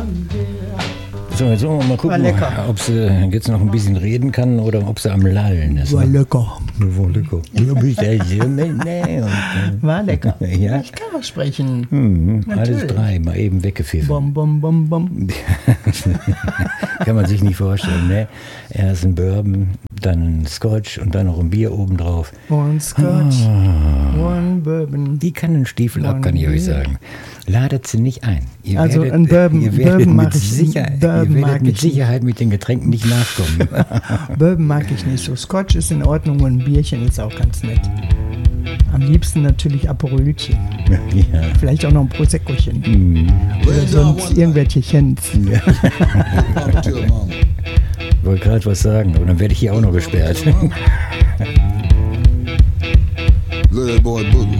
So, jetzt wollen wir mal gucken, ob sie jetzt noch ein bisschen reden kann oder ob sie am Lallen ist. War lecker. War lecker. War lecker. Ja? Ich kann auch sprechen. Alles drei, mal eben weggepfiffen. Bom, bom, bom, bom. Kann man sich nicht vorstellen, ne? Erst ein Bourbon, dann ein Scotch und dann noch ein Bier obendrauf. One Scotch, one Bourbon. Die kann einen Stiefel ab, kann ich euch sagen. Ladet sie nicht ein. Ihr Also werdet, ein Bourbon, ihr werdet Bourbon mit mag ich. Sicherheit, Bourbon ihr werdet mag mit ich Sicherheit mit den Getränken nicht nachkommen. Bourbon mag ich nicht so. Scotch ist in Ordnung und ein Bierchen ist auch ganz nett. Am liebsten natürlich Aperolchen. Ja. Vielleicht auch noch ein Proseccochen. Oder sonst irgendwelche Chens. Ja. Wollte gerade was sagen, aber dann werde ich hier auch noch gesperrt. Little boy boogie.